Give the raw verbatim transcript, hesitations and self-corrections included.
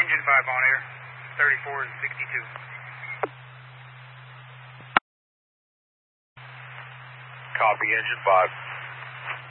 Engine five on air, thirty-four sixty-two. Copy, engine five.